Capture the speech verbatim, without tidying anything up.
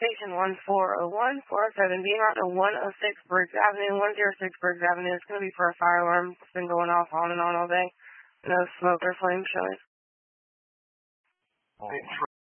Station one four oh one, four oh seven, being out to one oh six Briggs Avenue, one oh six Briggs Avenue. It's going to be for a fire alarm. It's been going off on and on all day. No smoke or flame showing. Well,